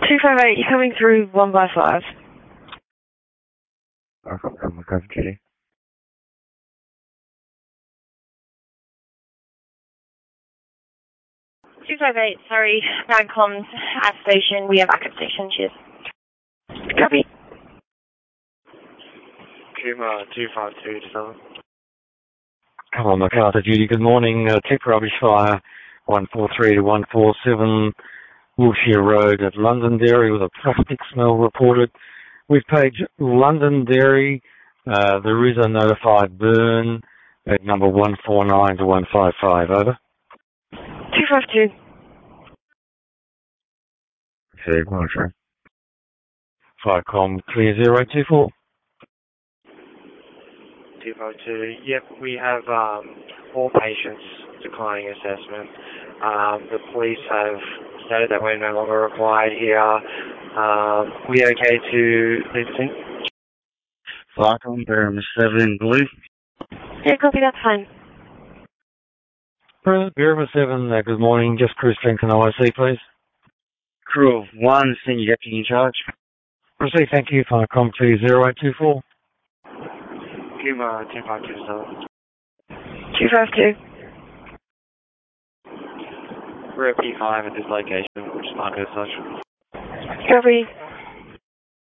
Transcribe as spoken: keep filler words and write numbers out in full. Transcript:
two five eight, you're coming through one by five. I've got my cover duty. two five eight, sorry, nine comms at station, we have backup station, cheers. Copy. Kuma two five two to seven. Come on, MacArthur duty, good morning. Uh, tip rubbish fire, one four three to one four seven, Wilshire Road at Londonderry with a plastic smell reported. We've paged Londonderry, uh, there is a notified burn at number one four nine to one five five, over. two five two. Okay, Roger. Firecom clear zero two four. two five two, yep, we have um, all patients declining assessment. Um, the police have stated that we're no longer required here. Um, we okay to leave the scene? Firecom, Bearer seven, blue. Yeah, copy, that's fine. Bearer seven, uh, good morning. Just crew strength and O I C, please. Crew of one, senior deputy in charge. Proceed, thank you. Firecom clear zero two four. Kuma two five two to seven. two five two. We're at P five at this location, which is marked as such. Copy.